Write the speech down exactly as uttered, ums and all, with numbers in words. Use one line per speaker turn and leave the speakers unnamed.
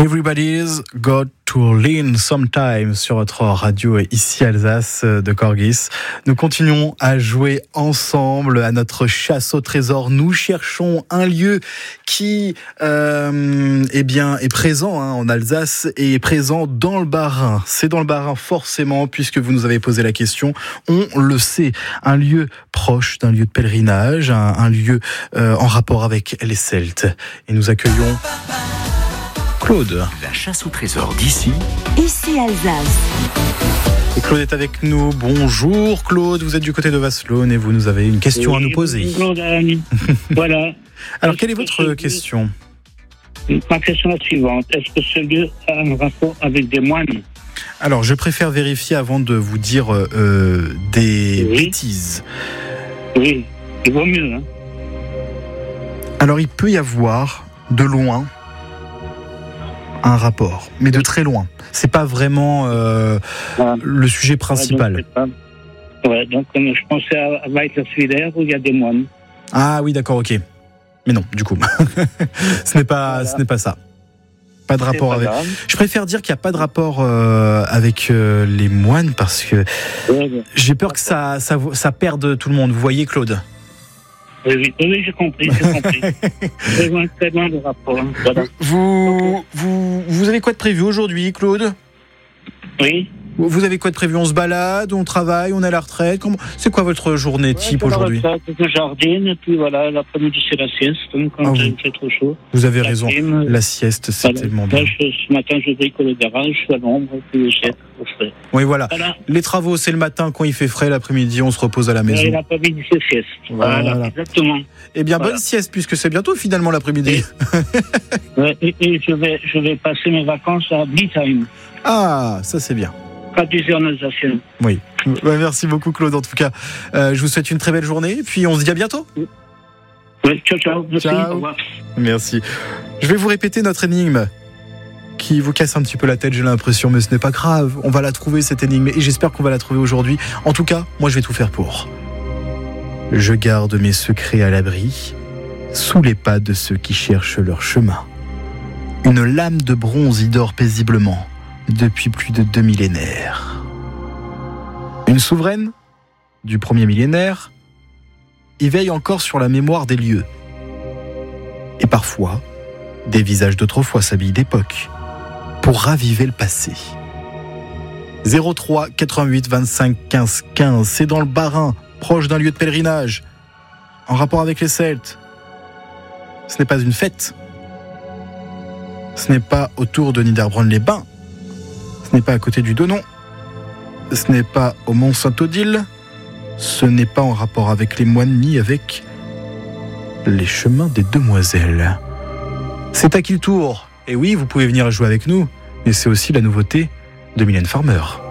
Everybody's got to lean sometime sur votre radio ici Alsace de Corgis. Nous continuons à jouer ensemble à notre chasse au trésor. Nous cherchons un lieu qui euh, eh bien, est présent hein, en Alsace et est présent dans le Bas-Rhin. C'est dans le Bas-Rhin forcément puisque vous nous avez posé la question. On le sait, un lieu proche d'un lieu de pèlerinage, un, un lieu euh, en rapport avec les Celtes. Et nous accueillons Claude.
La chasse au trésor d'ici.
Ici Alsace.
Et Claude est avec nous. Bonjour Claude, vous êtes du côté de Vasselonne et vous nous avez une question oui, à nous poser.
Bonjour Dani. Voilà.
Alors quelle est votre question ?
Ma question est la suivante. Est-ce que ce lieu a un rapport avec des moines ?
Alors je préfère vérifier avant de vous dire euh, des
oui.
bêtises.
Oui, il vaut mieux. Hein.
Alors il peut y avoir de loin un rapport, mais de très loin. C'est pas vraiment euh, ah. le sujet principal.
Ouais, donc, ouais, donc je pensais à Weitlerswiller où il y a des moines.
Ah oui, d'accord, ok. Mais non, du coup, ce n'est pas, voilà. ce n'est pas ça. Pas de rapport pas avec. Grave. Je préfère dire qu'il n'y a pas de rapport euh, avec euh, les moines parce que ouais, ouais. j'ai peur que ça, ça, ça perde tout le monde. Vous voyez, Claude ?
Oui, oui, oui, j'ai compris, j'ai compris. Très loin, très loin de rapport. Hein. Voilà.
Vous, vous, vous avez quoi de prévu aujourd'hui, Claude ?
Oui.
Vous avez quoi de prévu ? On se balade, on travaille, on est à la retraite. Comment... C'est quoi votre journée ouais, type aujourd'hui ?
Je jardine, et puis voilà, l'après-midi c'est la sieste, donc quand ah, il fait trop chaud.
Vous avez la raison, crime, la sieste c'est voilà. tellement bien.
Là, je, ce matin je bricole le garage, je suis à l'ombre, et puis je sieste au frais.
Oui, voilà. voilà. Les travaux c'est le matin quand il fait frais, l'après-midi on se repose à la maison.
Et l'après-midi c'est sieste. Voilà, voilà. Exactement.
Eh bien,
voilà.
bonne sieste, puisque c'est bientôt finalement l'après-midi.
Et, ouais, et, et je, vais, je vais passer mes vacances à Blitheim.
Ah, ça c'est bien.
Traduisé en alsacien.
Oui. Ouais, merci beaucoup Claude. En tout cas, euh, je vous souhaite une très belle journée. Et puis on se dit à bientôt.
Oui, ciao, ciao. Merci.
Ciao.
Au revoir.
Merci. Je vais vous répéter notre énigme qui vous casse un petit peu la tête, j'ai l'impression, mais ce n'est pas grave. On va la trouver cette énigme et j'espère qu'on va la trouver aujourd'hui. En tout cas, moi je vais tout faire pour. Je garde mes secrets à l'abri, sous les pas de ceux qui cherchent leur chemin. Une lame de bronze y dort paisiblement. Depuis plus de deux millénaires. Une souveraine du premier millénaire y veille encore sur la mémoire des lieux. Et parfois, des visages d'autrefois s'habillent d'époque pour raviver le passé. zéro trois quatre-vingt-huit vingt-cinq quinze quinze, c'est dans le Bas-Rhin, proche d'un lieu de pèlerinage, en rapport avec les Celtes. Ce n'est pas une fête. Ce n'est pas autour de Niederbronn-les-Bains. Ce n'est pas à côté du Donon, ce n'est pas au Mont-Saint-Odile, ce n'est pas en rapport avec les moines ni avec les chemins des demoiselles. C'est à qui le tour ? Et oui, vous pouvez venir jouer avec nous, mais c'est aussi la nouveauté de Mylène Farmer.